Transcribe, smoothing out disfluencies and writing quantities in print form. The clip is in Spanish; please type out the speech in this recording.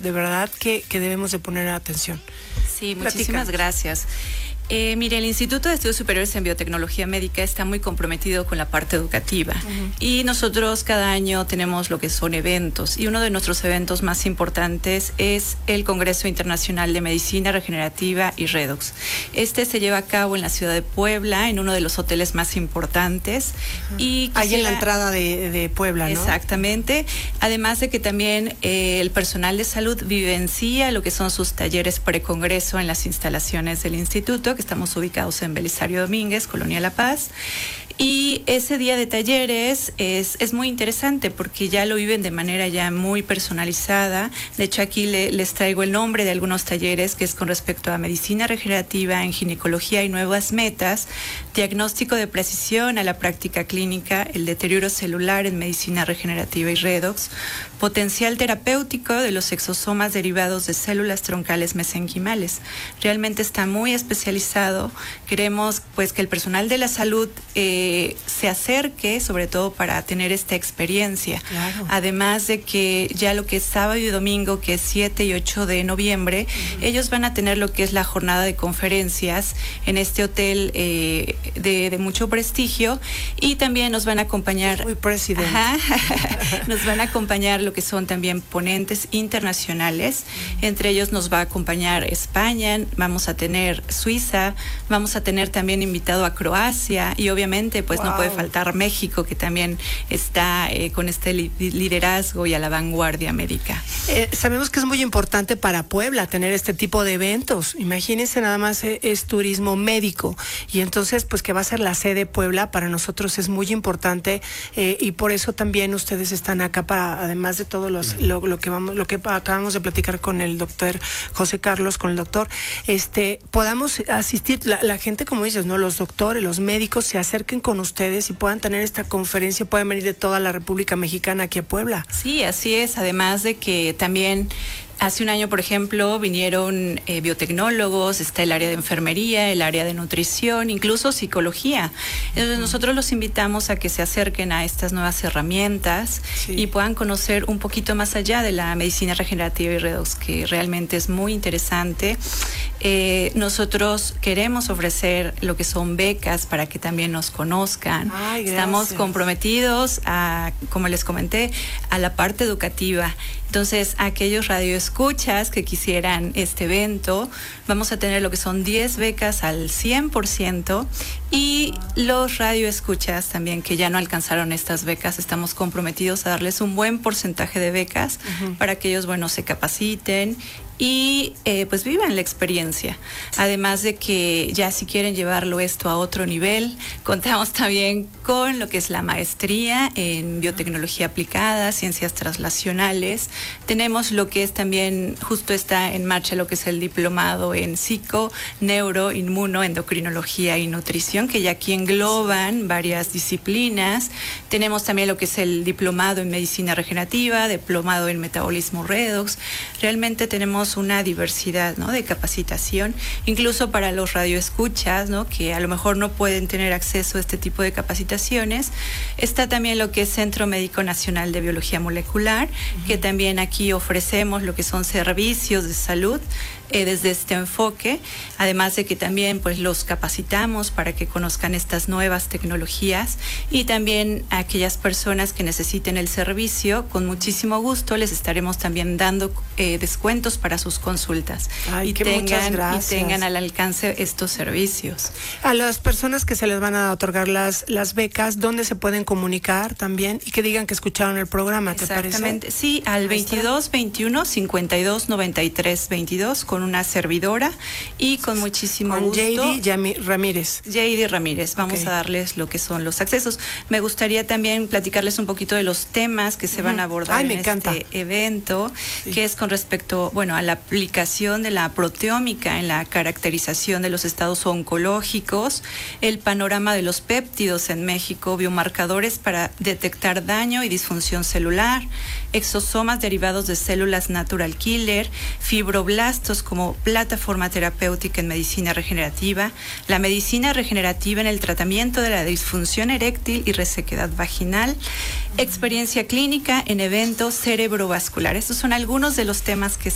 de verdad que debemos de poner atención. Sí, muchísimas gracias. Mire, el Instituto de Estudios Superiores en Biotecnología Médica está muy comprometido con la parte educativa y nosotros cada año tenemos lo que son eventos, y uno de nuestros eventos más importantes es el Congreso Internacional de Medicina Regenerativa y Redox. Este se lleva a cabo en la ciudad de Puebla, en uno de los hoteles más importantes. Y ahí en la entrada de Puebla, ¿no? Exactamente. Además de que también el personal de salud vivencia lo que son sus talleres precongreso en las instalaciones del instituto, que estamos ubicados en Belisario Domínguez, Colonia La Paz. Y ese día de talleres es muy interesante porque ya lo viven de manera ya muy personalizada. De hecho, aquí les traigo el nombre de algunos talleres, que es con respecto a medicina regenerativa en ginecología y nuevas metas, diagnóstico de precisión a la práctica clínica, el deterioro celular en medicina regenerativa y redox, potencial terapéutico de los exosomas derivados de células troncales mesenquimales. Realmente está muy especializado. Queremos pues que el personal de la salud se acerque, sobre todo para tener esta experiencia. Claro. Además de que ya lo que es sábado y domingo, que es 7 y 8 de noviembre, ellos van a tener lo que es la jornada de conferencias en este hotel de mucho prestigio, y también nos van a acompañar. Muy presidente. Nos van a acompañar lo que son también ponentes internacionales. Entre ellos nos va a acompañar España, vamos a tener Suiza, vamos a tener también invitado a Croacia, y obviamente pues no puede faltar México, que también está con este liderazgo y a la vanguardia médica. Sabemos que es muy importante para Puebla tener este tipo de eventos. Imagínense, nada más es turismo médico, y entonces pues que va a ser la sede Puebla, para nosotros es muy importante, y por eso también ustedes están acá, para, además de todo lo que acabamos de platicar con el doctor José Carlos, con el doctor, podamos asistir, la gente, como dices, ¿no? Los doctores, los médicos se acerquen con ustedes y puedan tener esta conferencia, pueden venir de toda la República Mexicana aquí a Puebla. Sí, así es. Además de que también hace un año, por ejemplo, vinieron biotecnólogos, está el área de enfermería, el área de nutrición, incluso psicología. Entonces nosotros los invitamos a que se acerquen a estas nuevas herramientas y puedan conocer un poquito más allá de la medicina regenerativa y redox, que realmente es muy interesante. Nosotros queremos ofrecer lo que son becas para que también nos conozcan. Estamos comprometidos a, como les comenté, a la parte educativa. Entonces, aquellos radioescuchas que quisieran este evento, vamos a tener lo que son 10 becas al 100%, y los radioescuchas también que ya no alcanzaron estas becas, estamos comprometidos a darles un buen porcentaje de becas para que ellos, se capaciten y pues vivan la experiencia. Además de que ya si quieren llevarlo esto a otro nivel, contamos también con lo que es la maestría en biotecnología aplicada, ciencias translacionales. Tenemos lo que es también, justo está en marcha lo que es el diplomado en psico, neuro, inmuno, endocrinología y nutrición, que ya aquí engloban varias disciplinas. Tenemos también lo que es el diplomado en medicina regenerativa, diplomado en metabolismo redox. Realmente tenemos una diversidad, ¿no?, de capacitación, incluso para los radioescuchas, ¿no?, que a lo mejor no pueden tener acceso a este tipo de capacitaciones. Está también lo que es Centro Médico Nacional de Biología Molecular, que también aquí ofrecemos lo que son servicios de salud desde este enfoque, además de que también pues los capacitamos para que conozcan estas nuevas tecnologías, y también a aquellas personas que necesiten el servicio, con muchísimo gusto les estaremos también dando descuentos para sus consultas. Y tengan al alcance estos servicios. A las personas que se les van a otorgar las becas, ¿dónde se pueden comunicar también? Y que digan que escucharon el programa, ¿te parece? Exactamente, sí, al 22 21 52 93 22 con una servidora y con muchísimo gusto. Jady Ramírez. Jady Ramírez, vamos a darles lo que son los accesos. Me gustaría también platicarles un poquito de los temas que se van a abordar en este evento, que es con respecto, a la aplicación de la proteómica en la caracterización de los estados oncológicos, el panorama de los péptidos en México, biomarcadores para detectar daño y disfunción celular, exosomas derivados de células natural killer, fibroblastos como plataforma terapéutica en medicina regenerativa, la medicina regenerativa en el tratamiento de la disfunción eréctil y resequedad vaginal, experiencia clínica en eventos cerebrovasculares. Estos son algunos de los temas que